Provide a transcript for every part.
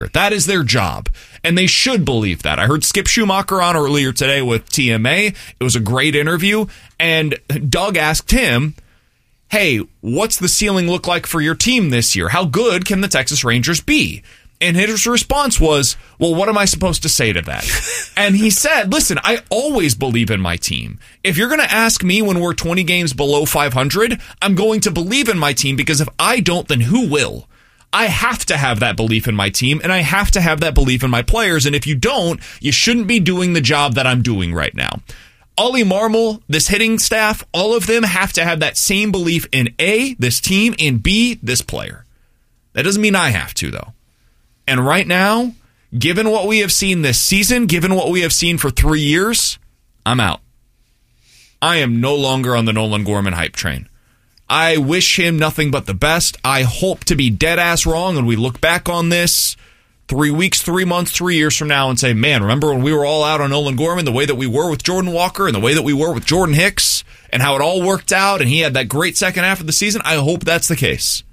That is their job, and they should believe that. I heard Skip Schumacher on earlier today with TMA. It was a great interview, and Doug asked him, hey, what's the ceiling look like for your team this year? How good can the Texas Rangers be? And his response was, well, what am I supposed to say to that? And he said, listen, I always believe in my team. If you're going to ask me when we're 20 games below 500, I'm going to believe in my team, because if I don't, then who will? I have to have that belief in my team, and I have to have that belief in my players. And if you don't, you shouldn't be doing the job that I'm doing right now. Ollie Marmol, this hitting staff, all of them have to have that same belief in A, this team, and B, this player. That doesn't mean I have to, though. And right now, given what we have seen this season, given what we have seen for 3 years, I'm out. I am no longer on the Nolan Gorman hype train. I wish him nothing but the best. I hope to be dead-ass wrong, and we look back on this 3 weeks, 3 months, 3 years from now and say, man, remember when we were all out on Nolan Gorman, the way that we were with Jordan Walker and the way that we were with Jordan Hicks, and how it all worked out, and he had that great second half of the season? I hope that's the case.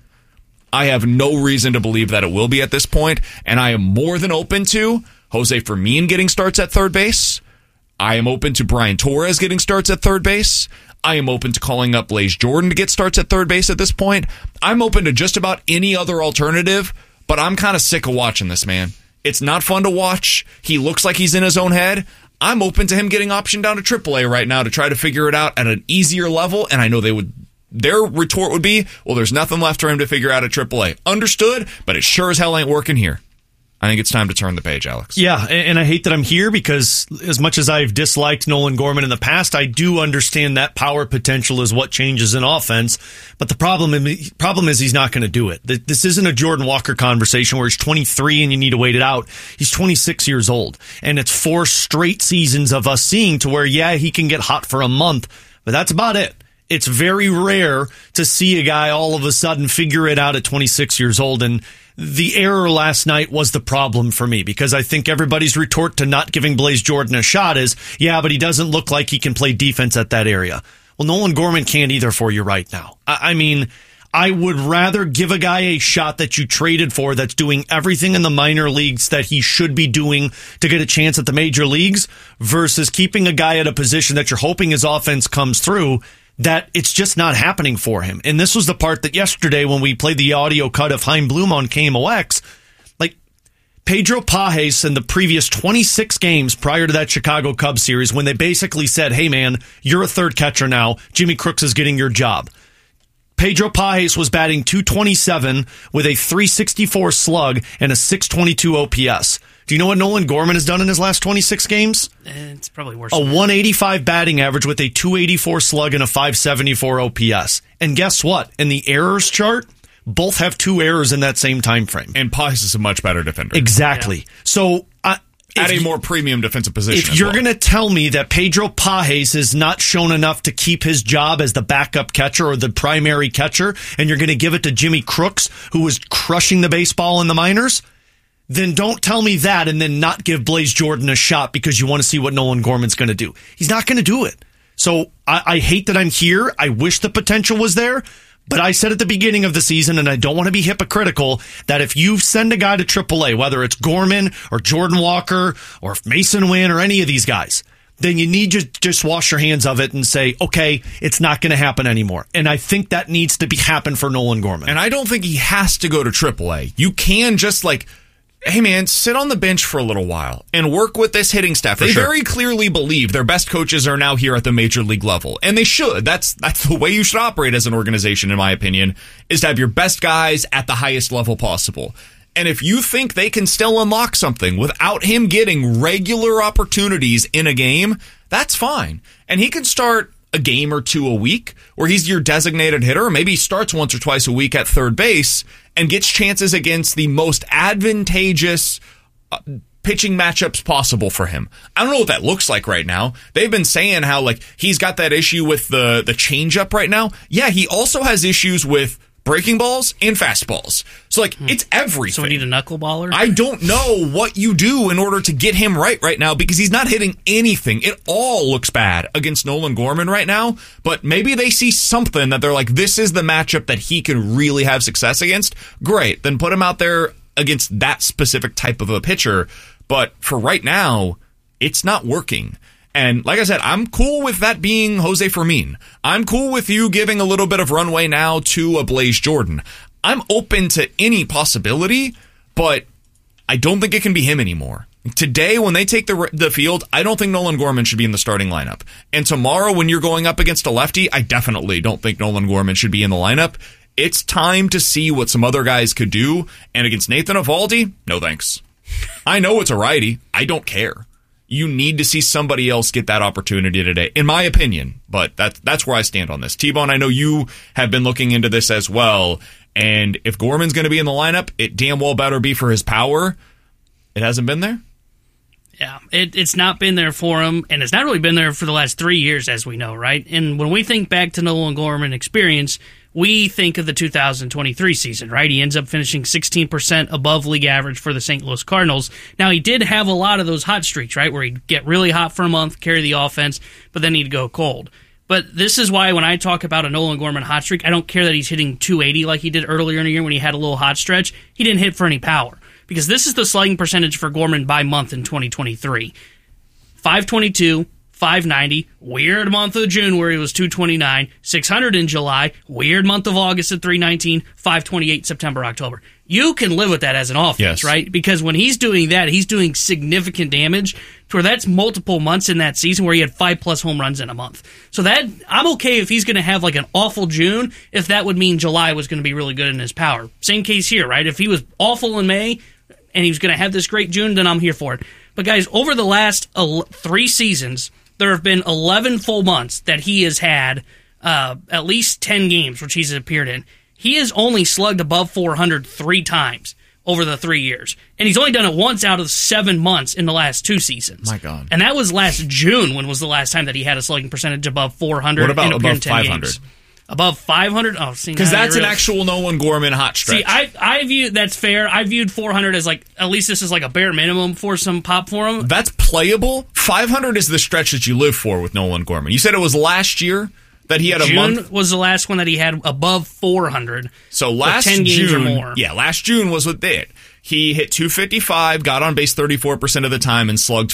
I have no reason to believe that it will be at this point, and I am more than open to Jose Fermin getting starts at third base. I am open to Brian Torres getting starts at third base. I am open to calling up Blaze Jordan to get starts at third base at this point. I'm open to just about any other alternative, but I'm kind of sick of watching this, man. It's not fun to watch. He looks like he's in his own head. I'm open to him getting optioned down to AAA right now to try to figure it out at an easier level, and I know their retort would be, well, there's nothing left for him to figure out at AAA. Understood, but it sure as hell ain't working here. I think it's time to turn the page, Alex. Yeah, and I hate that I'm here, because as much as I've disliked Nolan Gorman in the past, I do understand that power potential is what changes an offense. But the problem is he's not going to do it. This isn't a Jordan Walker conversation where he's 23 and you need to wait it out. He's 26 years old, and it's 4 straight seasons of us seeing to where, yeah, he can get hot for a month, but that's about it. It's very rare to see a guy all of a sudden figure it out at 26 years old, and the error last night was the problem for me, because I think everybody's retort to not giving Blaze Jordan a shot is, yeah, but he doesn't look like he can play defense at that area. Well, Nolan Gorman can't either for you right now. I mean, I would rather give a guy a shot that you traded for that's doing everything in the minor leagues that he should be doing to get a chance at the major leagues versus keeping a guy at a position that you're hoping his offense comes through, that it's just not happening for him. And this was the part that yesterday when we played the audio cut of Chaim Bloom on KMOX, like Pedro Pages in the previous 26 games prior to that Chicago Cubs series, when they basically said, hey man, you're a third catcher now, Jimmy Crooks is getting your job. Pedro Pages was batting .227 with a .364 slug and a .622 OPS. Do you know what Nolan Gorman has done in his last 26 games? It's probably worse. A 185 batting average with a .284 slug and a .574 OPS. And guess what? In the errors chart, both have 2 errors in that same time frame. And Pages is a much better defender. Exactly. Yeah. So at a more premium defensive position. If you're going to tell me that Pedro Pages is not shown enough to keep his job as the backup catcher or the primary catcher, and you're going to give it to Jimmy Crooks, who was crushing the baseball in the minors, then don't tell me that and then not give Blaze Jordan a shot because you want to see what Nolan Gorman's going to do. He's not going to do it. So I hate that I'm here. I wish the potential was there. But I said at the beginning of the season, and I don't want to be hypocritical, that if you send a guy to AAA, whether it's Gorman or Jordan Walker or Mason Wynn or any of these guys, then you need to just wash your hands of it and say, okay, it's not going to happen anymore. And I think that needs to happen for Nolan Gorman. And I don't think he has to go to AAA. You can just hey man, sit on the bench for a little while and work with this hitting staff. They very clearly believe their best coaches are now here at the major league level, and they should. That's the way you should operate as an organization, in my opinion, is to have your best guys at the highest level possible. And if you think they can still unlock something without him getting regular opportunities in a game, that's fine. And he can start a game or 2 a week where he's your designated hitter, or maybe he starts once or twice a week at third base and gets chances against the most advantageous pitching matchups possible for him. I don't know what that looks like right now. They've been saying how he's got that issue with the changeup right now. Yeah, he also has issues with breaking balls and fastballs. So it's everything. So we need a knuckleballer? I don't know what you do in order to get him right now because he's not hitting anything. It all looks bad against Nolan Gorman right now, but maybe they see something that they're like, this is the matchup that he can really have success against. Great. Then put him out there against that specific type of a pitcher. But for right now, it's not working. And like I said, I'm cool with that being Jose Fermin. I'm cool with you giving a little bit of runway now to a Blaze Jordan. I'm open to any possibility, but I don't think it can be him anymore. Today, when they take the field, I don't think Nolan Gorman should be in the starting lineup. And tomorrow, when you're going up against a lefty, I definitely don't think Nolan Gorman should be in the lineup. It's time to see what some other guys could do. And against Nathan Eovaldi, no thanks. I know it's a righty. I don't care. You need to see somebody else get that opportunity today, in my opinion. But that's where I stand on this. T-Bone, I know you have been looking into this as well. And if Gorman's going to be in the lineup, it damn well better be for his power. It hasn't been there? Yeah, it's not been there for him, and it's not really been there for the last 3 years, as we know, right? And when we think back to Nolan Gorman experience, we think of the 2023 season, right? He ends up finishing 16% above league average for the St. Louis Cardinals. Now, he did have a lot of those hot streaks, right, where he'd get really hot for a month, carry the offense, but then he'd go cold. But this is why when I talk about a Nolan Gorman hot streak, I don't care that he's hitting 280 like he did earlier in the year when he had a little hot stretch. He didn't hit for any power. Because this is the slugging percentage for Gorman by month in 2023. 522, 590, weird month of June where he was 229, 600 in July, weird month of August at 319, 528 September, October. You can live with that as an offense, yes, right? Because when he's doing that, he's doing significant damage to where that's multiple months in that season where he had 5+ home runs in a month. So that I'm okay if he's going to have like an awful June, if that would mean July was going to be really good in his power. Same case here, right? If he was awful in May and he was going to have this great June, then I'm here for it. But guys, over the last 3 seasons, there have been 11 full months that he has had at least 10 games, which he's appeared in. He has only slugged above 400 3 times over the 3 years. And he's only done it once out of 7 months in the last 2 seasons. My God. And that was last June, when was the last time that he had a slugging percentage above 400. What about above 500? Games. Above 500? Oh, see, because that's an actual Nolan Gorman hot stretch. See, I view that's fair. I viewed 400 as like, at least this is like a bare minimum for some pop for him. That's playable. 500 is the stretch that you live for with Nolan Gorman. You said it was last year that he had a month. June was the last one that he had above 400. So last 10 games June, or more. Yeah, last June was what it. He hit 255, got on base 34% of the time, and slugged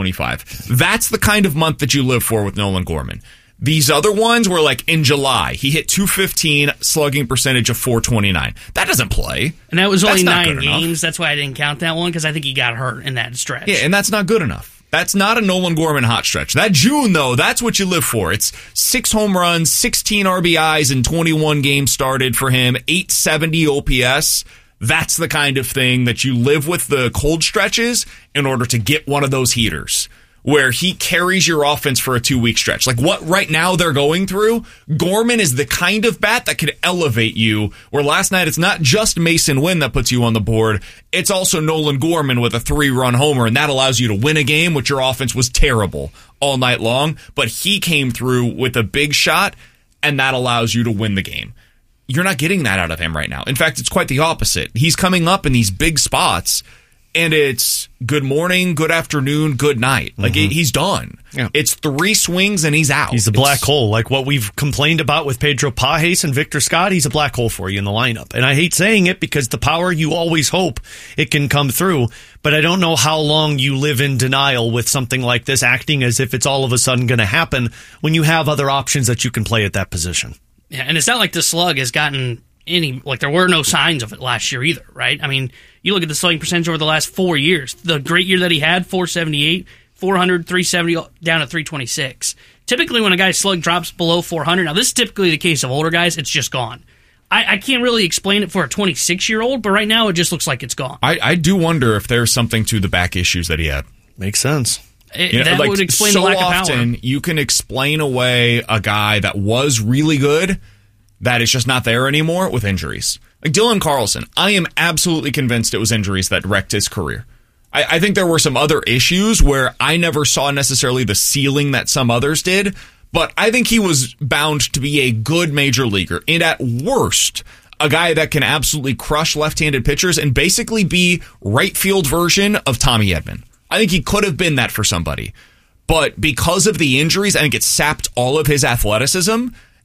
525. That's the kind of month that you live for with Nolan Gorman. These other ones were like in July, he hit 215, slugging percentage of 429. That doesn't play. And that was only That's not 9 good enough. games. That's why I didn't count that one, because I think he got hurt in that stretch. Yeah, and that's not good enough. That's not a Nolan Gorman hot stretch. That June, though, that's what you live for. It's 6 home runs, 16 RBIs, and 21 games started for him, 870 OPS. That's the kind of thing that you live with the cold stretches in order to get one of those heaters, where he carries your offense for a 2-week stretch. Like what right now they're going through, Gorman is the kind of bat that could elevate you, where last night it's not just Mason Wynn that puts you on the board, it's also Nolan Gorman with a 3-run homer, and that allows you to win a game, which your offense was terrible all night long, but he came through with a big shot, and that allows you to win the game. You're not getting that out of him right now. In fact, it's quite the opposite. He's coming up in these big spots, and it's good morning, good afternoon, good night. Like, he's done. Yeah. It's 3 swings and he's out. He's a black hole. Like what we've complained about with Pedro Pajes and Victor Scott, he's a black hole for you in the lineup. And I hate saying it because the power, you always hope it can come through. But I don't know how long you live in denial with something like this, acting as if it's all of a sudden going to happen when you have other options that you can play at that position. Yeah, and it's not like the slug has gotten any, like there were no signs of it last year either, right? I mean, you look at the slugging percentage over the last 4 years. The great year that he had, 478, 400, 370, down to 326. Typically when a guy's slug drops below 400, now this is typically the case of older guys, it's just gone. I can't really explain it for a 26-year-old, but right now it just looks like it's gone. I do wonder if there's something to the back issues that he had. Makes sense. That would explain the lack of power. So often you can explain away a guy that was really good that is just not there anymore with injuries. Like Dylan Carlson, I am absolutely convinced it was injuries that wrecked his career. I think there were some other issues where I never saw necessarily the ceiling that some others did, but I think he was bound to be a good major leaguer. And at worst, a guy that can absolutely crush left-handed pitchers and basically be right field version of Tommy Edman. I think he could have been that for somebody. But because of the injuries, I think it sapped all of his athleticism.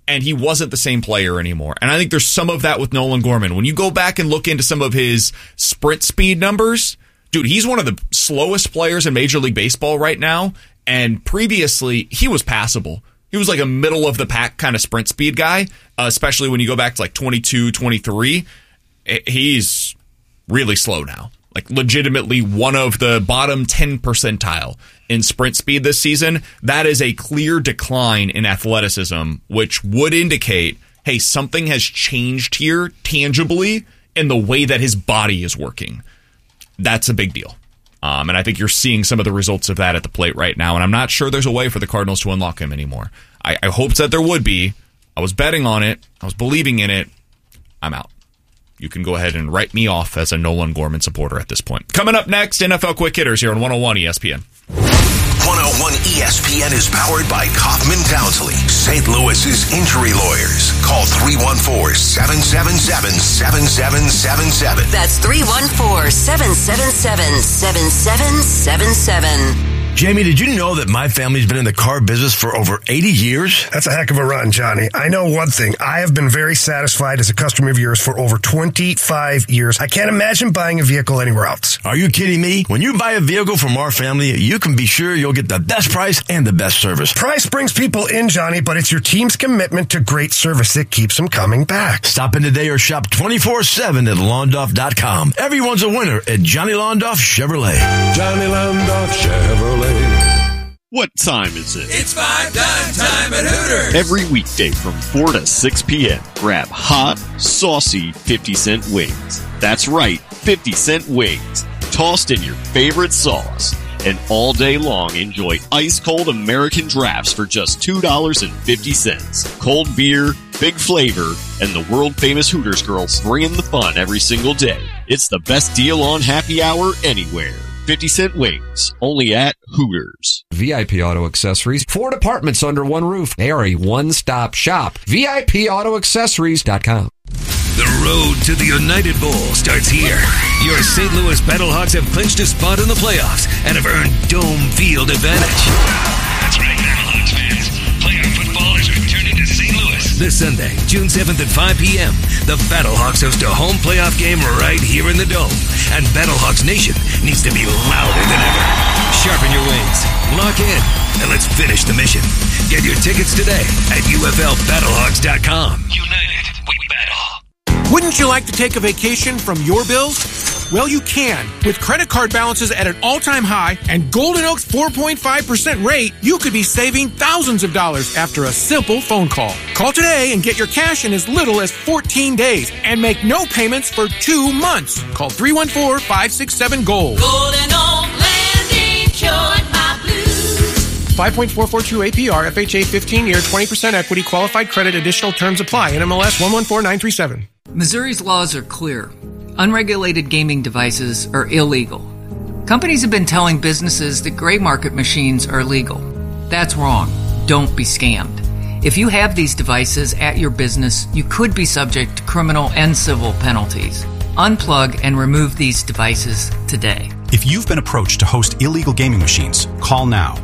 and he wasn't the same player anymore. And I think there's some of that with Nolan Gorman. When you go back and look into some of his sprint speed numbers, dude, he's one of the slowest players in Major League Baseball right now, and previously he was passable. He was like a middle-of-the-pack kind of sprint speed guy, especially when you go back to like 22, 23. He's really slow now. Like legitimately one of the bottom 10 percentile in sprint speed this season. That is a clear decline in athleticism, which would indicate, hey, something has changed here tangibly in the way that his body is working. That's a big deal. And I think you're seeing some of the results of that at the plate right now. And I'm not sure there's a way for the Cardinals to unlock him anymore. I hoped that there would be. I was betting on it. I was believing in it. I'm out. You can go ahead and write me off as a Nolan Gorman supporter at this point. Coming up next, NFL Quick Hitters here on 101 ESPN. 101 ESPN is powered by Kaufman Townsley, St. Louis's injury lawyers. Call 314-777-7777. That's 314-777-7777. Jamie, did you know that my family's been in the car business for over 80 years? That's a heck of a run, Johnny. I know one thing. I have been very satisfied as a customer of yours for over 25 years. I can't imagine buying a vehicle anywhere else. Are you kidding me? When you buy a vehicle from our family, you can be sure you'll get the best price and the best service. Price brings people in, Johnny, but it's your team's commitment to great service that keeps them coming back. Stop in today or shop 24/7 at Londoff.com. Everyone's a winner at Johnny Londoff Chevrolet. Johnny Londoff Chevrolet. What time is it? It's 5 time at Hooters. Every weekday from 4 to 6 p.m. Grab hot, saucy 50-cent wings. That's right, 50-cent wings. Tossed in your favorite sauce. And all day long, enjoy ice-cold American drafts for just $2.50. Cold beer, big flavor, and the world-famous Hooters girls bringing the fun every single day. It's the best deal on happy hour anywhere. 50-cent wings, only at Hooters. VIP Auto Accessories, 4 departments under one roof. They are a one-stop shop. VIPAutoAccessories.com. The road to the United Bowl starts here. Your St. Louis Battlehawks have clinched a spot in the playoffs and have earned dome field advantage. That's right, Battlehawks fans. Playoff football is returning to St. Louis. This Sunday, June 7th at 5 p.m., the Battlehawks host a home playoff game right here in the Dome. And Battlehawks Nation needs to be louder than ever. Sharpen your wings, lock in, and let's finish the mission. Get your tickets today at UFLBattlehawks.com. United, we battle. Wouldn't you like to take a vacation from your bills? Well, you can. With credit card balances at an all-time high and Golden Oak's 4.5% rate, you could be saving thousands of dollars after a simple phone call. Call today and get your cash in as little as 14 days and make no payments for 2 months. Call 314-567-GOLD. Golden Oak Landing cured my blues. 5.442 APR, FHA 15-year, 20% equity, qualified credit, additional terms apply. NMLS 114937. Missouri's laws are clear. Unregulated gaming devices are illegal. Companies have been telling businesses that gray market machines are legal. That's wrong. Don't be scammed. If you have these devices at your business, you could be subject to criminal and civil penalties. Unplug and remove these devices today. If you've been approached to host illegal gaming machines, call now.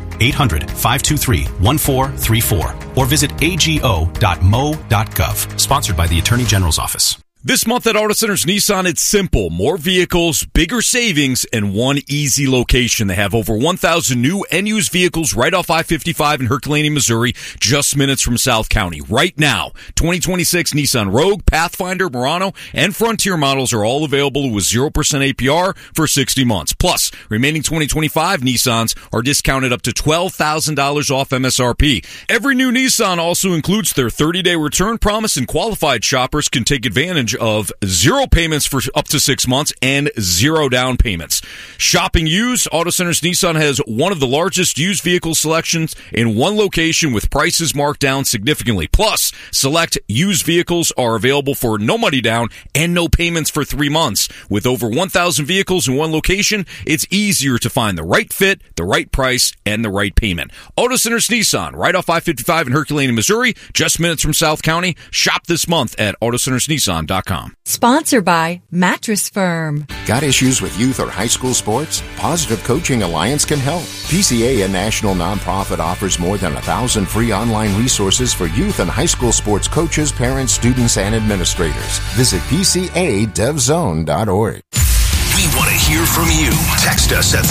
800-523-1434 or visit ago.mo.gov. Sponsored by the Attorney General's Office. This month at Auto Centers Nissan, it's simple. More vehicles, bigger savings, and one easy location. They have over 1,000 new and used vehicles right off I-55 in Herculaneum, Missouri, just minutes from South County. Right now, 2026 Nissan Rogue, Pathfinder, Murano, and Frontier models are all available with 0% APR for 60 months. Plus, remaining 2025 Nissans are discounted up to $12,000 off MSRP. Every new Nissan also includes their 30-day return promise, and qualified shoppers can take advantage of 0 payments for up to 6 months and 0 down payments. Shopping used, Auto Centers Nissan has one of the largest used vehicle selections in one location with prices marked down significantly. Plus, select used vehicles are available for no money down and no payments for 3 months. With over 1,000 vehicles in one location, it's easier to find the right fit, the right price, and the right payment. Auto Centers Nissan, right off I-55 in Herculaneum, Missouri, just minutes from South County. Shop this month at AutoCentersNissan.com. PlaysAction.com. Sponsored by Mattress Firm. Got issues with youth or high school sports? Positive Coaching Alliance can help. PCA, a national nonprofit, offers more than 1,000 free online resources for youth and high school sports coaches, parents, students, and administrators. Visit PCADevZone.org. We want to hear from you. Text us at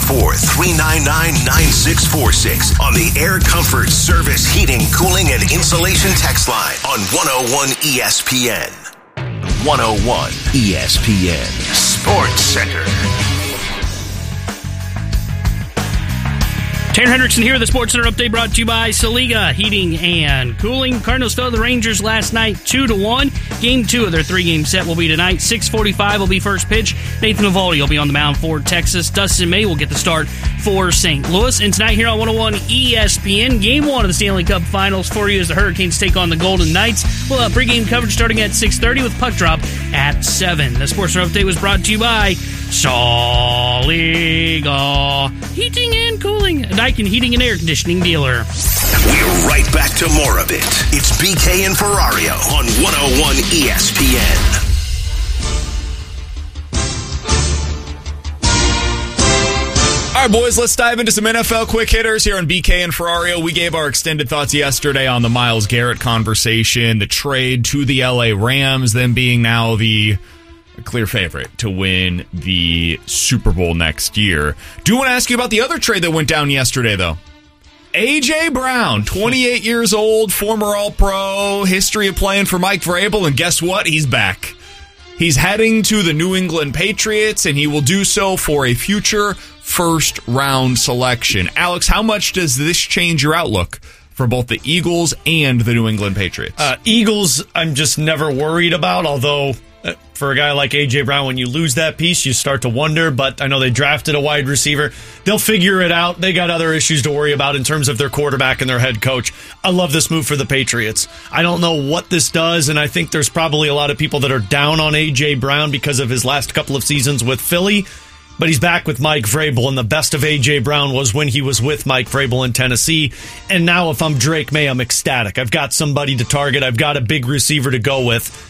314-399-9646 on the Air Comfort Service Heating, Cooling, and Insulation text line on 101 ESPN. 101 ESPN Sports Center. Taryn Hendrickson here, the Sports Center update brought to you by Saliga Heating and Cooling. Cardinals fell to the Rangers last night 2-1. Game 2 of their 3-game set will be tonight. 6:45 will be first pitch. Nathan Eovaldi will be on the mound for Texas. Dustin May will get the start for St. Louis. And tonight here on 101 ESPN, Game 1 of the Stanley Cup Finals for you as the Hurricanes take on the Golden Knights. We'll have pregame coverage starting at 6:30 with puck drop at 7. The Sports Center update was brought to you by Saliga Heating and Cooling, a Daikin heating and air conditioning dealer. We're right back to more of it. It's BK and Ferrario on 101 ESPN. All right, boys, let's dive into some NFL quick hitters here on BK and Ferrario. We gave our extended thoughts yesterday on the Myles Garrett conversation, the trade to the LA Rams, them being now the clear favorite to win the Super Bowl next year. Do want to ask you about the other trade that went down yesterday, though. A.J. Brown, 28 years old, former All-Pro, history of playing for Mike Vrabel, and guess what? He's back. He's heading to the New England Patriots, and he will do so for a future first-round selection. Alex, how much does this change your outlook for both the Eagles and the New England Patriots? Eagles, I'm just never worried about, although for a guy like A.J. Brown, when you lose that piece, you start to wonder, but I know they drafted a wide receiver. They'll figure it out. They got other issues to worry about in terms of their quarterback and their head coach. I love this move for the Patriots. I don't know what this does, and I think there's probably a lot of people that are down on A.J. Brown because of his last couple of seasons with Philly, but he's back with Mike Vrabel, and the best of A.J. Brown was when he was with Mike Vrabel in Tennessee. And now if I'm Drake May, I'm ecstatic. I've got somebody to target. I've got a big receiver to go with.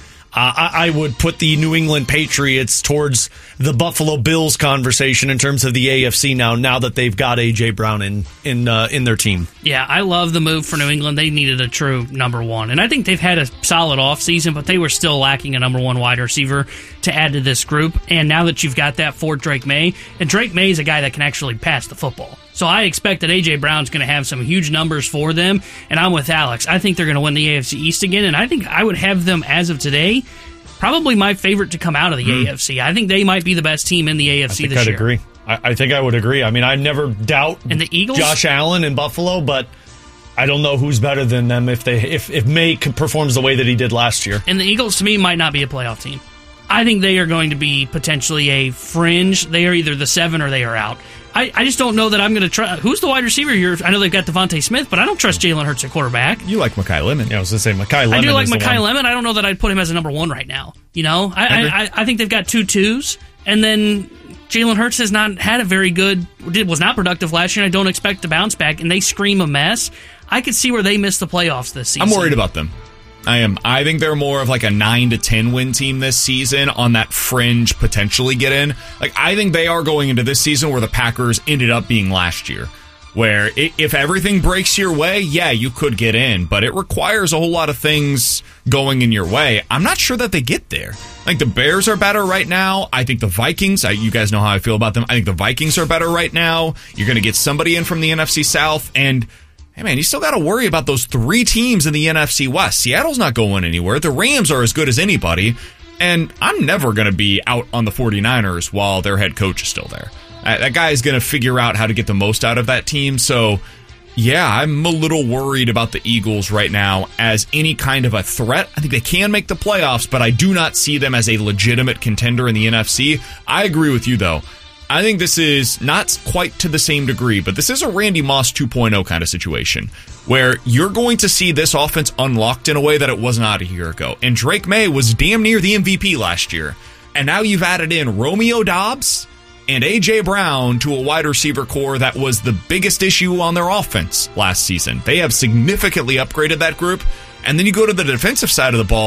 I would put the New England Patriots towards the Buffalo Bills conversation in terms of the AFC now that they've got A.J. Brown in their team. Yeah, I love the move for New England. They needed a true number one. And I think they've had a solid offseason, but they were still lacking a number one wide receiver to add to this group. And now that you've got that for Drake May, and Drake May is a guy that can actually pass the football. So I expect that A.J. Brown's going to have some huge numbers for them, and I'm with Alex. I think they're going to win the AFC East again, and I think I would have them, as of today, probably my favorite to come out of the AFC. I think they might be the best team in the AFC this year. Agree. I think I would agree. I mean, I never doubt and the Eagles? Josh Allen in Buffalo, but I don't know who's better than them if May performs the way that he did last year. And the Eagles, to me, might not be a playoff team. I think they are going to be potentially a fringe. They are either the 7 or they are out. I just don't know that I'm going to try. Who's the wide receiver here? I know they've got Devontae Smith, but I don't trust Jalen Hurts at quarterback. You like Mekhi Lemon. Yeah, I was going to say Mekhi Lemon. I do like Mekhi Lemon. I don't know that I'd put him as a number one right now. You know, I think they've got 2 twos, and then Jalen Hurts has not had a very good, was not productive last year, and I don't expect to bounce back, and they scream a mess. I could see where they miss the playoffs this season. I'm worried about them. I am. I think they're more of like a 9 to 10 win team this season on that fringe potentially get in. Like, I think they are going into this season where the Packers ended up being last year, where if everything breaks your way, yeah, you could get in, but it requires a whole lot of things going in your way. I'm not sure that they get there. Like, the Bears are better right now. I think the Vikings, you guys know how I feel about them. I think the Vikings are better right now. You're going to get somebody in from the NFC South, and hey, man, you still got to worry about those 3 teams in the NFC West. Seattle's not going anywhere. The Rams are as good as anybody. And I'm never going to be out on the 49ers while their head coach is still there. That guy is going to figure out how to get the most out of that team. So, yeah, I'm a little worried about the Eagles right now as any kind of a threat. I think they can make the playoffs, but I do not see them as a legitimate contender in the NFC. I agree with you, though. I think this is not quite to the same degree, but this is a Randy Moss 2.0 kind of situation where you're going to see this offense unlocked in a way that it was not a year ago. And Drake May was damn near the MVP last year. And now you've added in Romeo Doubs and A.J. Brown to a wide receiver core that was the biggest issue on their offense last season. They have significantly upgraded that group. And then you go to the defensive side of the ball.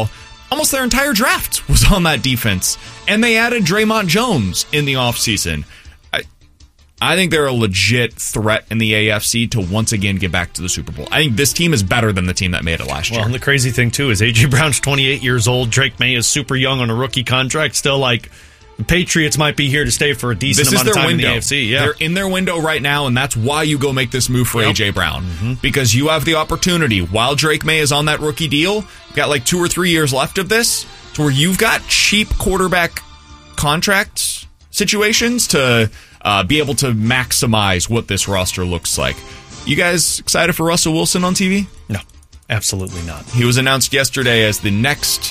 almost their entire draft was on that defense. And they added Draymond Jones in the offseason. I think they're a legit threat in the AFC to once again get back to the Super Bowl. I think this team is better than the team that made it last year. Well, and the crazy thing, too, is A.J. Brown's 28 years old. Drake May is super young on a rookie contract. Still, like, the Patriots might be here to stay for a decent amount of time in the AFC. Yeah. They're in their window right now, and that's why you go make this move for A.J. Brown. Because you have the opportunity, while Drake May is on that rookie deal, you've got like 2 or 3 years left of this, to where you've got cheap quarterback contract situations to be able to maximize what this roster looks like. You guys excited for Russell Wilson on TV? No, absolutely not. He was announced yesterday as the next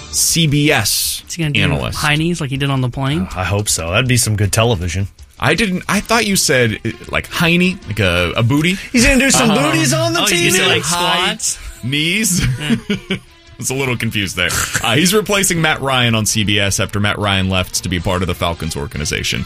CBS Is he gonna do analyst. high knees like he did on the plane? I hope so. That'd be some good television. I thought you said like hiney, like a booty. He's going to do some booties on the TV? He's gonna do like High squats? knees. I was a little confused there. He's replacing Matt Ryan on CBS after Matt Ryan left to be part of the Falcons organization.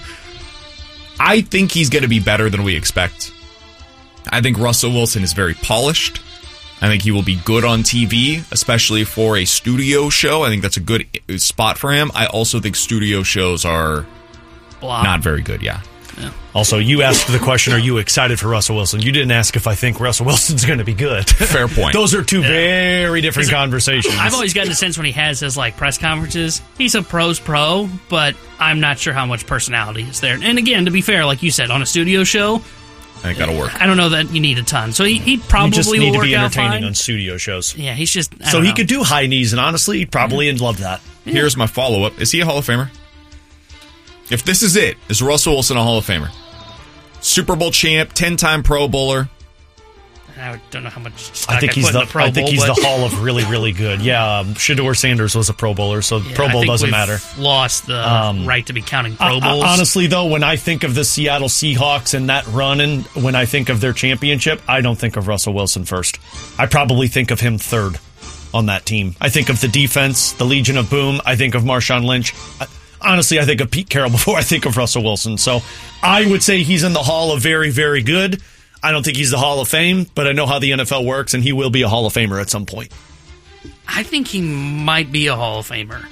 I think he's going to be better than we expect. I think Russell Wilson is very polished. I think he will be good on TV, especially for a studio show. I think that's a good spot for him. I also think studio shows are not very good, yeah. Also, you asked the question, are you excited for Russell Wilson? You didn't ask if I think Russell Wilson's going to be good. Fair point. Those are two very different conversations. I've always gotten the sense when he has his like press conferences, he's a pro's pro, but I'm not sure how much personality is there. And again, to be fair, like you said, on a studio show, I think that'll work. I don't know that you need a ton. So he probably you just will need to work be out entertaining fine. on studio shows. Yeah, he's just... So he could do high knees, and honestly, he'd probably love that. Here's my follow-up. Is he a Hall of Famer? If this is it, is Russell Wilson a Hall of Famer? Super Bowl champ, 10-time Pro Bowler. I don't know how much stock I think he's put in the Pro Bowl, the but- Hall of really, really good. Yeah, Shedeur Sanders was a Pro Bowler, so Yeah, Pro I Bowl think doesn't we've matter. Lost the right to be counting Pro Bowls. Honestly, though, when I think of the Seattle Seahawks and that run, and when I think of their championship, I don't think of Russell Wilson first. I probably think of him third on that team. I think of the defense, the Legion of Boom. I think of Marshawn Lynch. Honestly, I think of Pete Carroll before I think of Russell Wilson. So I would say he's in the Hall of very, very good. I don't think he's the Hall of Fame, but I know how the NFL works, and he will be a Hall of Famer at some point. I think he might be a Hall of Famer.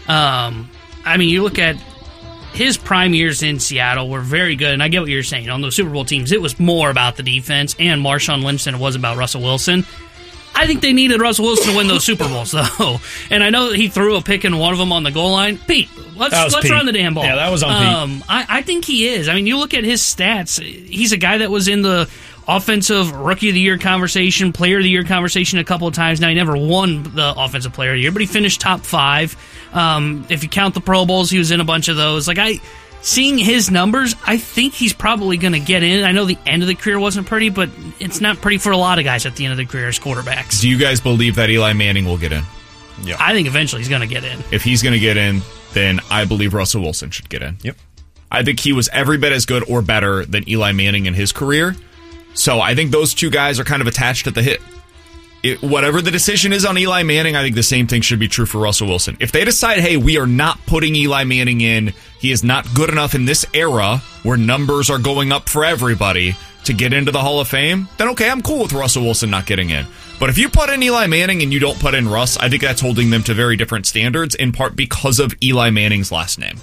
I mean, you look at his prime years in Seattle were very good, and I get what you're saying. On those Super Bowl teams, it was more about the defense and Marshawn Lynch than it was about Russell Wilson. I think they needed Russell Wilson to win those Super Bowls, though. And I know that he threw a pick in one of them on the goal line. Pete, let's Pete. run the damn ball. Yeah, that was on Pete. I think he is. I mean, you look at his stats. He's a guy that was in the Offensive Rookie of the Year conversation, Player of the Year conversation a couple of times. Now, he never won the Offensive Player of the Year, but he finished top 5. If you count the Pro Bowls, he was in a bunch of those. Seeing his numbers, I think he's probably going to get in. I know the end of the career wasn't pretty, but it's not pretty for a lot of guys at the end of the career as quarterbacks. Do you guys believe that Eli Manning will get in? Yeah. I think eventually he's going to get in. If he's going to get in, then I believe Russell Wilson should get in. Yep. I think he was every bit as good or better than Eli Manning in his career. So I think those two guys are kind of attached at the hip. Whatever the decision is on Eli Manning, I think the same thing should be true for Russell Wilson. If they decide, hey, we are not putting Eli Manning in, he is not good enough in this era where numbers are going up for everybody to get into the Hall of Fame, then okay, I'm cool with Russell Wilson not getting in. But if you put in Eli Manning and you don't put in Russ, I think that's holding them to very different standards, in part because of Eli Manning's last name.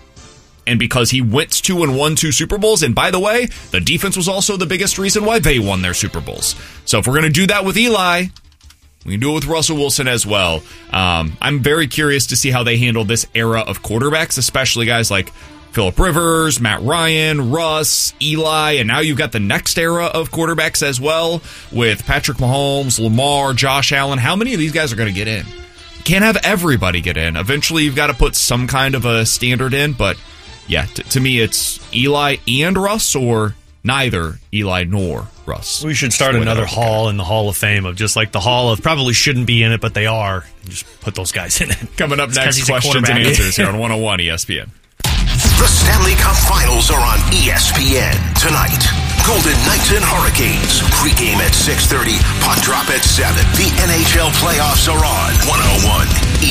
And because he went to and won 2 Super Bowls. And by the way, the defense was also the biggest reason why they won their Super Bowls. So if we're going to do that with Eli, we can do it with Russell Wilson as well. I'm very curious to see how they handle this era of quarterbacks, especially guys like Phillip Rivers, Matt Ryan, Russ, Eli, and now you've got the next era of quarterbacks as well with Patrick Mahomes, Lamar, Josh Allen. How many of these guys are going to get in? You can't have everybody get in. Eventually, you've got to put some kind of a standard in, but yeah, to me, it's Eli and Russ, or neither Eli nor Russ. We should start another hall in the Hall of Fame of just like the Hall of probably shouldn't be in it, but they are. And just put those guys in it. Coming up next, questions and answers here on 101 ESPN. The Stanley Cup Finals are on ESPN tonight. Golden Knights and Hurricanes. Pregame at 6:30. Puck drop at 7. The NHL playoffs are on 101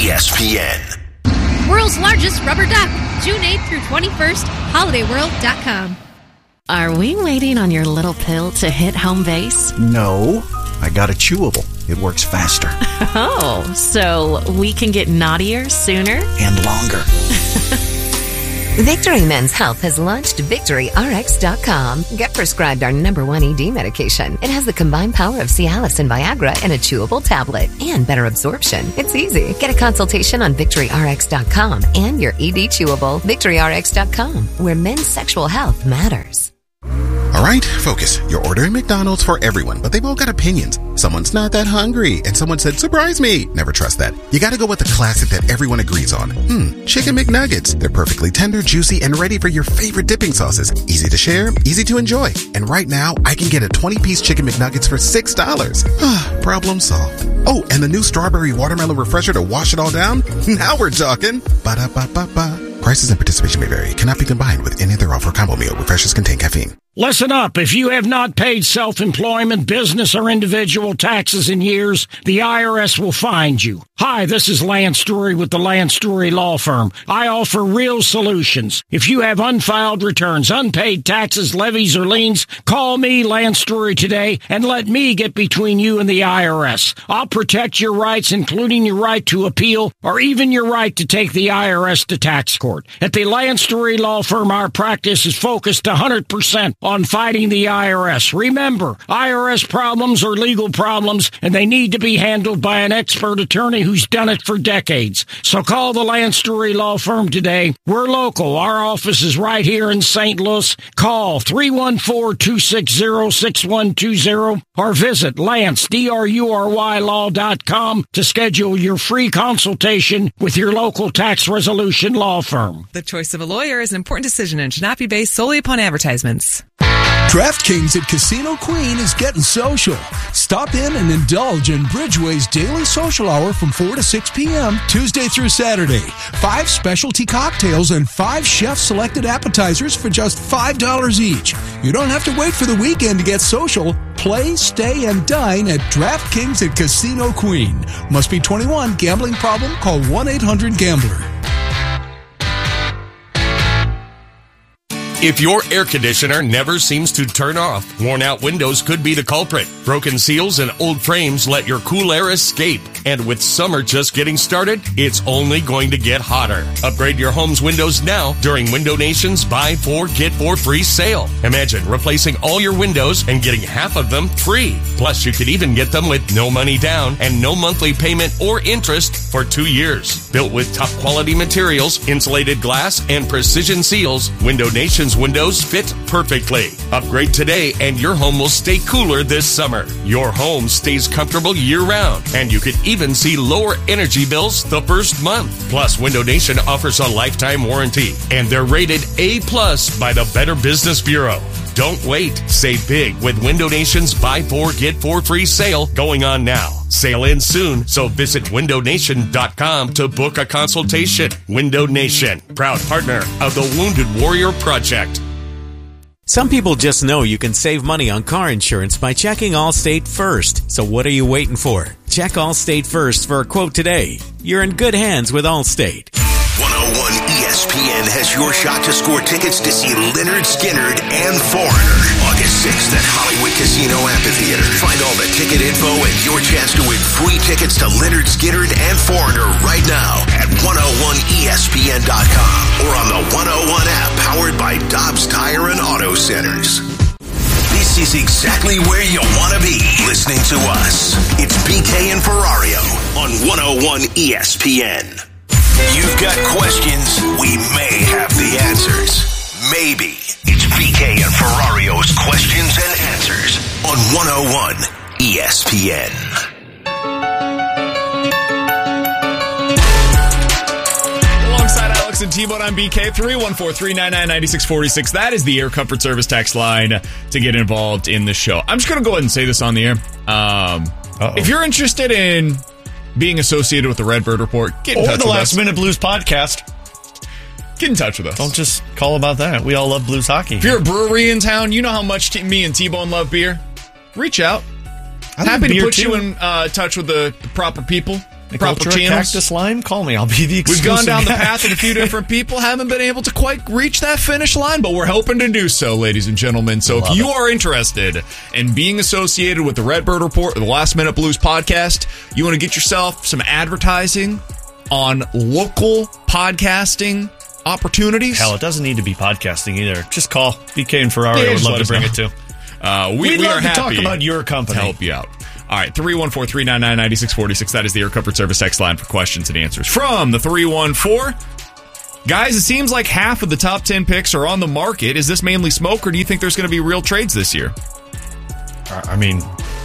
ESPN. World's largest rubber duck, June 8th through 21st, holidayworld.com. Are we waiting on your little pill to hit home base? No. I got a chewable. It works faster Oh, so we can get naughtier sooner? and longer. Victory Men's Health has launched VictoryRx.com. Get prescribed our #1 ED medication. It has the combined power of Cialis and Viagra in a chewable tablet and better absorption. It's easy. Get a consultation on VictoryRx.com and your ED chewable. VictoryRx.com, where men's sexual health matters. All right, focus. You're ordering McDonald's for everyone, but they've all got opinions. Someone's not that hungry, and someone said, surprise me. Never trust that. You gotta go with the classic that everyone agrees on. Chicken McNuggets. They're perfectly tender, juicy, and ready for your favorite dipping sauces. Easy to share, easy to enjoy. And right now, I can get a 20-piece Chicken McNuggets for $6. Problem solved. Oh, and the new strawberry watermelon refresher to wash it all down? Now we're talking. Ba-da-ba-ba-ba. Prices and participation may vary. Cannot be combined with any other offer or combo meal. Refreshers contain caffeine. Listen up. If you have not paid self-employment, business, or individual taxes in years, the IRS will find you. Hi, this is Lance Drury with the Lance Drury Law Firm. I offer real solutions. If you have unfiled returns, unpaid taxes, levies, or liens, call me, Lance Drury, today, and let me get between you and the IRS. I'll protect your rights, including your right to appeal, or even your right to take the IRS to tax court. At the Lance Drury Law Firm, our practice is focused 100% on fighting the IRS. Remember, IRS problems are legal problems, and they need to be handled by an expert attorney who's done it for decades. So call the Lance Drury Law Firm today. We're local. Our office is right here in St. Louis. Call 314-260-6120 or visit LanceDruryLaw.com to schedule your free consultation with your local tax resolution law firm. The choice of a lawyer is an important decision and should not be based solely upon advertisements. DraftKings at Casino Queen is getting social. Stop in and indulge in Bridgeway's daily social hour from 4 to 6 p.m. Tuesday through Saturday. 5 specialty cocktails and 5 chef-selected appetizers for just $5 each. You don't have to wait for the weekend to get social. Play, stay, and dine at DraftKings at Casino Queen. Must be 21. Gambling problem? Call 1-800-GAMBLER. If your air conditioner never seems to turn off, worn-out windows could be the culprit. Broken seals and old frames let your cool air escape. And with summer just getting started, it's only going to get hotter. Upgrade your home's windows now during Window Nation's Buy 4, Get 4 free sale. Imagine replacing all your windows and getting half of them free. Plus, you could even get them with no money down and no monthly payment or interest for 2 years. Built with top-quality materials, insulated glass, and precision seals, Window Nation's windows fit perfectly. Upgrade today and your home will stay cooler this summer. Your home stays comfortable year-round, and you could even see lower energy bills the first month. Plus, Window Nation offers a lifetime warranty, and they're rated A+ by the Better Business Bureau. Don't wait. Save big with Window Nation's Buy 4, Get 4 free sale going on now. Sale ends soon, so visit windownation.com to book a consultation. Window Nation, proud partner of the Wounded Warrior Project. Some people just know you can save money on car insurance by checking Allstate first. So what are you waiting for? Check Allstate first for a quote today. You're in good hands with Allstate. 101 ESPN has your shot to score tickets to see Lynyrd Skynyrd and Foreigner August 6th at Hollywood Casino Amphitheater. Find all the ticket info and your chance to win free tickets to Lynyrd Skynyrd and Foreigner right now at 101ESPN.com or on the 101 app powered by Dobbs Tire and Auto Centers. This is exactly where you want to be listening to us. It's BK and Ferrario on 101 ESPN. You've got questions, we may have the answers. Maybe. It's BK and Ferrario's Questions and Answers on 101 ESPN. Alongside Alex and T-Bone, I'm BK. 314-399-9646. That is the Air Comfort Service text line to get involved in the show. I'm just going to go ahead and say this on the air. If you're interested in being associated with the Redbird Report, get in touch with us. Or the Last Minute Blues podcast. Get in touch with us. Don't just call about that. We all love blues hockey. If you're a brewery in town, you know how much me and T-Bone love beer. Reach out. Happy to put you in touch with the proper people. proper channels. Cactus Line, call me. I'll be the exclusive We've gone down the guy. path of a few different people, haven't been able to quite reach that finish line, but we're hoping to do so, ladies and gentlemen. So if you are interested in being associated with the Redbird Report or the Last Minute Blues podcast, you want to get yourself some advertising on local podcasting opportunities. Hell, it doesn't need to be podcasting either. Just call BK and Ferrari. I would love to bring it to. We love are to happy talk about your company. to help you out. All right, 314-399-9646. That is the Air Comfort Service text line for questions and answers. From the 314, guys, it seems like half of the top 10 picks are on the market. Is this mainly smoke, or do you think there's going to be real trades this year? I mean,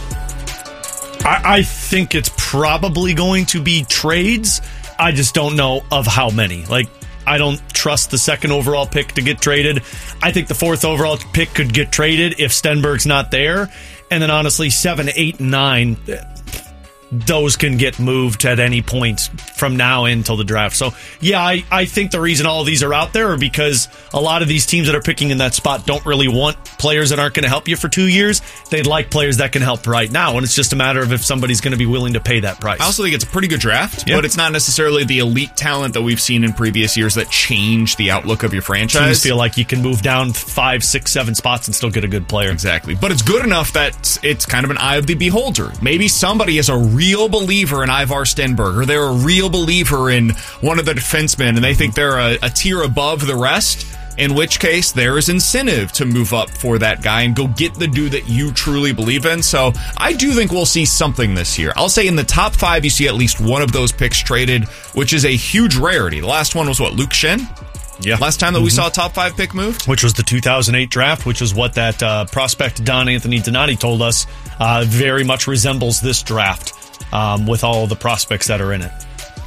I think it's probably going to be trades. I just don't know of how many. Like, I don't trust the second overall pick to get traded. I think the fourth overall pick could get traded if Stenberg's not there. And then honestly, 7, 8, and 9, those can get moved at any point from now until the draft. So, yeah, I think the reason all of these are out there are because a lot of these teams that are picking in that spot don't really want players that aren't going to help you for 2 years. They'd like players that can help right now, and it's just a matter of if somebody's going to be willing to pay that price. I also think it's a pretty good draft, but it's not necessarily the elite talent that we've seen in previous years that change the outlook of your franchise. Teams feel like you can move down 5, 6, 7 spots and still get a good player. Exactly. But it's good enough that it's kind of an eye of the beholder. Maybe somebody is a real believer in Ivar Stenberg, or they're a real believer in one of the defensemen, and they think they're a tier above the rest, in which case there is incentive to move up for that guy and go get the dude that you truly believe in. So I do think we'll see something this year. I'll say in the top 5, you see at least one of those picks traded, which is a huge rarity. The last one was what, Luke Shen? Yeah. Last time that we saw a top 5 pick moved? Which was the 2008 draft, which is what that prospect Don Anthony Donati told us very much resembles this draft with all of the prospects that are in it.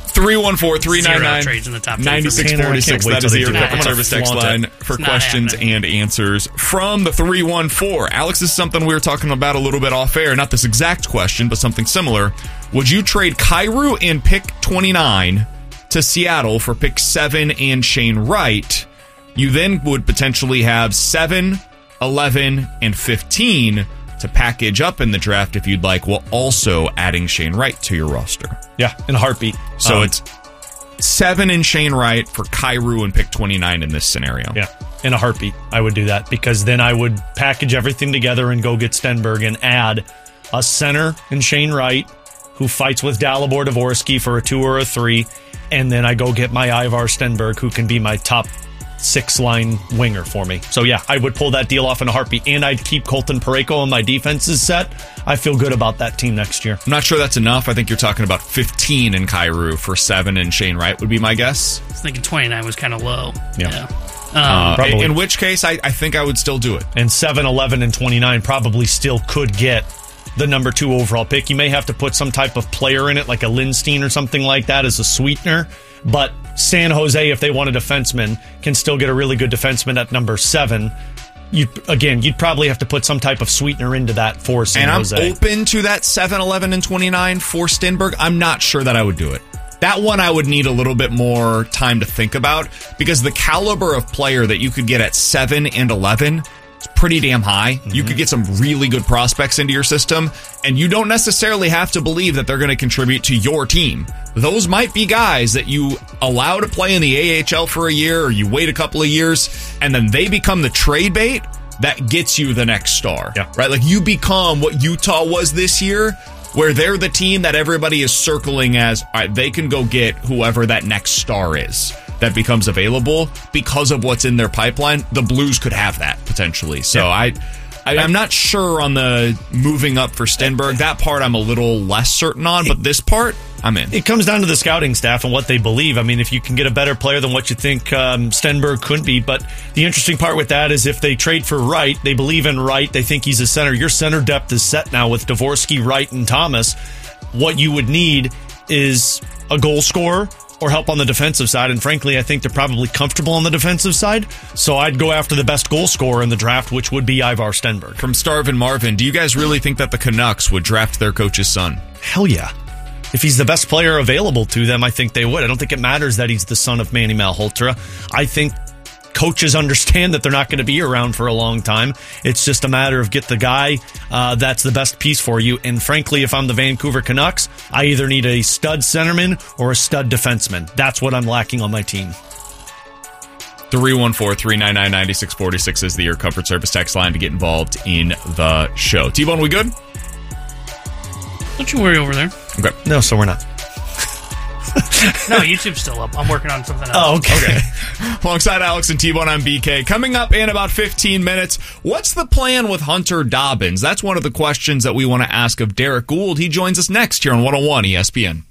314-399-9646. That is the Air Comfort Service text line for questions and answers. From the 314, Alex, this is something we were talking about a little bit off air. Not this exact question, but something similar. Would you trade Kyrou and pick 29 to Seattle for pick 7 and Shane Wright? You then would potentially have 7, 11, and 15 to package up in the draft if you'd like, while also adding Shane Wright to your roster. Yeah, in a heartbeat. So it's 7 in Shane Wright for Kyrou and pick 29 in this scenario. Yeah, in a heartbeat, I would do that, because then I would package everything together and go get Stenberg and add a center in Shane Wright who fights with Dalibor Dvorsky for a 2 or a 3, and then I go get my Ivar Stenberg, who can be my top 6-line winger for me. So yeah, I would pull that deal off in a heartbeat, and I'd keep Colton Parayko on my defenses set. I feel good about that team next year. I'm not sure that's enough. I think you're talking about 15 in Kyrou for 7 and Shane Wright would be my guess. I was thinking 29 was kind of low. Yeah. Probably. In which case, I think I would still do it. And 7, 11, and 29 probably still could get the number 2 overall pick. You may have to put some type of player in it, like a Lindstein or something like that, as a sweetener. But San Jose, if they want a defenseman, can still get a really good defenseman at number 7. You'd probably have to put some type of sweetener into that for San Jose. And I'm open to that 7, 11, and 29 for Stenberg. I'm not sure that I would do it. That one I would need a little bit more time to think about, because the caliber of player that you could get at 7 and 11 is pretty damn high. Mm-hmm. You could get some really good prospects into your system, and you don't necessarily have to believe that they're going to contribute to your team. Those might be guys that you allow to play in the AHL for a year, or you wait a couple of years, and then they become the trade bait that gets you the next star. Yeah. Right? Like, you become what Utah was this year, where they're the team that everybody is circling as, all right, they can go get whoever that next star is that becomes available because of what's in their pipeline. The Blues could have that potentially. So yeah. I'm not sure on the moving up for Stenberg. That part I'm a little less certain on, but this part, I'm in. It comes down to the scouting staff and what they believe. I mean, if you can get a better player than what you think Stenberg could be, but the interesting part with that is if they trade for Wright, they believe in Wright, they think he's a center. Your center depth is set now with Dvorsky, Wright, and Thomas. What you would need is a goal scorer or help on the defensive side, and frankly, I think they're probably comfortable on the defensive side, so I'd go after the best goal scorer in the draft, which would be Ivar Stenberg. From Starvin Marvin, do you guys really think that the Canucks would draft their coach's son? Hell yeah. If he's the best player available to them, I think they would. I don't think it matters that he's the son of Manny Malhotra. I think coaches understand that they're not going to be around for a long time. It's just a matter of get the guy that's the best piece for you. And frankly, if I'm the Vancouver Canucks, I either need a stud centerman or a stud defenseman. That's what I'm lacking on my team. 314-399-9646 is the Air Comfort Service text line to get involved in the show. T-Bone, we good? Don't you worry over there. Okay. No, so we're not. No, YouTube's still up. I'm working on something else. Oh, okay. Alongside Alex and T-Bone, I'm BK. Coming up in about 15 minutes, what's the plan with Hunter Dobbins? That's one of the questions that we want to ask of Derek Gould. He joins us next here on 101 ESPN.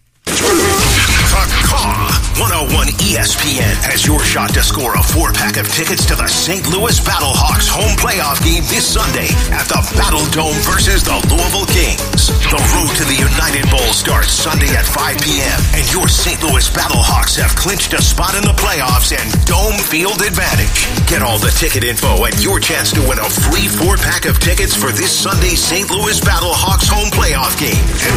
101 ESPN has your shot to score a 4-pack of tickets to the St. Louis Battlehawks home playoff game this Sunday at the Battle Dome versus the Louisville Kings. The road to the United Bowl starts Sunday at 5 p.m. and your St. Louis Battlehawks have clinched a spot in the playoffs and dome field advantage. Get all the ticket info and your chance to win a free 4-pack of tickets for this Sunday's St. Louis Battlehawks home playoff game at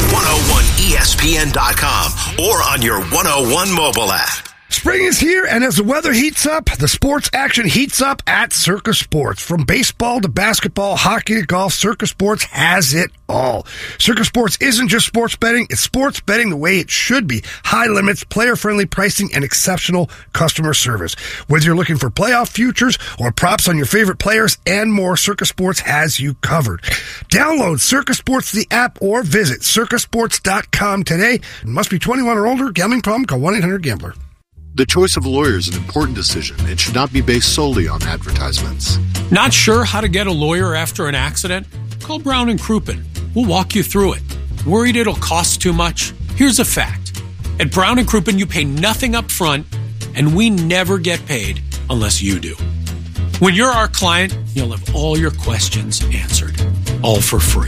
101ESPN.com or on your 101 mobile app. Spring is here, and as the weather heats up, the sports action heats up at Circus Sports. From baseball to basketball, hockey to golf, Circus Sports has it all. Circus Sports isn't just sports betting, it's sports betting the way it should be. High limits, player-friendly pricing, and exceptional customer service. Whether you're looking for playoff futures or props on your favorite players and more, Circus Sports has you covered. Download Circus Sports, the app, or visit circusports.com today. It must be 21 or older. Gambling problem? Call 1-800-GAMBLER. The choice of lawyer is an important decision and should not be based solely on advertisements. Not sure how to get a lawyer after an accident? Call Brown & Crouppen. We'll walk you through it. Worried it'll cost too much? Here's a fact. At Brown & Crouppen, you pay nothing up front, and we never get paid unless you do. When you're our client, you'll have all your questions answered, all for free.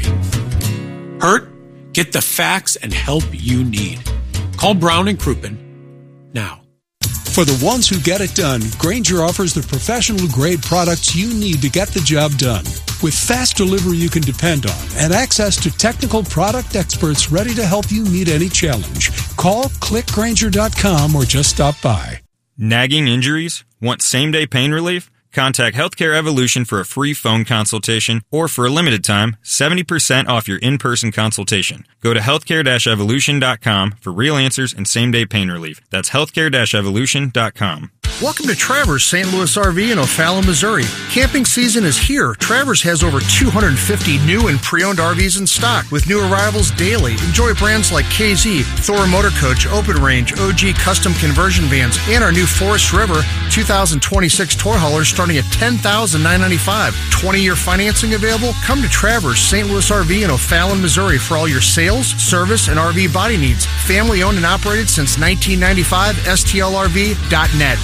Hurt? Get the facts and help you need. Call Brown & Crouppen now. For the ones who get it done, Grainger offers the professional-grade products you need to get the job done. With fast delivery you can depend on and access to technical product experts ready to help you meet any challenge. Call, clickgrainger.com, or just stop by. Nagging injuries? Want same-day pain relief? Contact Healthcare Evolution for a free phone consultation, or for a limited time, 70% off your in-person consultation. Go to healthcare-evolution.com for real answers and same-day pain relief. That's healthcare-evolution.com. Welcome to Travers St. Louis RV in O'Fallon, Missouri. Camping season is here. Travers has over 250 new and pre-owned RVs in stock with new arrivals daily. Enjoy brands like KZ, Thor Motor Coach, Open Range, OG Custom Conversion Vans, and our new Forest River 2026 toy haulers starting at $10,995. 20-year financing available? Come to Travers St. Louis RV in O'Fallon, Missouri for all your sales, service, and RV body needs. Family owned and operated since 1995. STLRV.net.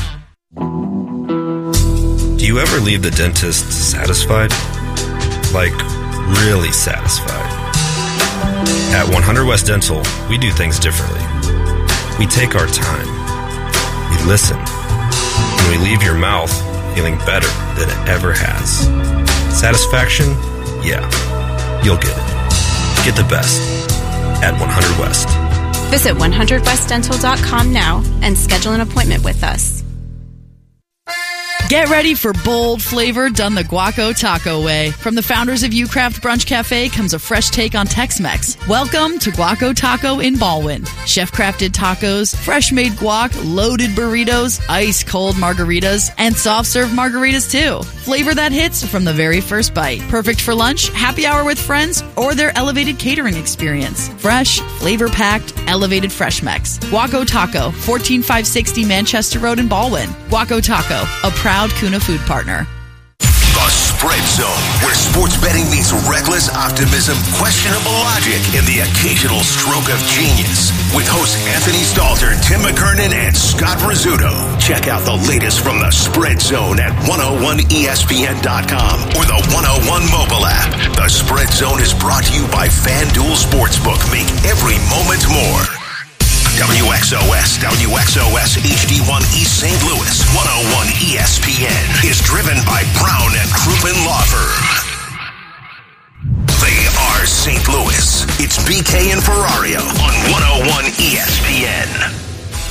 Do you ever leave the dentist satisfied? Like, really satisfied? At 100 West Dental, we do things differently. We take our time. We listen. And we leave your mouth feeling better than it ever has. Satisfaction? Yeah. You'll get it. Get the best at 100 West. Visit 100westdental.com now and schedule an appointment with us. Get ready for bold flavor done the Guaco Taco way. From the founders of Ucraft Brunch Cafe comes a fresh take on Tex-Mex. Welcome to Guaco Taco in Baldwin. Chef-crafted tacos, fresh-made guac, loaded burritos, ice-cold margaritas, and soft-serve margaritas, too. Flavor that hits from the very first bite. Perfect for lunch, happy hour with friends, or their elevated catering experience. Fresh, flavor-packed, elevated Fresh Mex. Guaco Taco, 14560 Manchester Road in Baldwin. Guaco Taco, a proud Kuna food partner. The Spread Zone, where sports betting meets reckless optimism, questionable logic, and the occasional stroke of genius. With hosts Anthony Stalter, Tim McKernan, and Scott Rizzuto. Check out the latest from the Spread Zone at 101ESPN.com or the 101 mobile app. The Spread Zone is brought to you by FanDuel Sportsbook. Make every moment more. WXOS HD1 East St. Louis 101 ESPN is driven by Brown & Crouppen Law Firm. They are St. Louis. It's BK and Ferrario on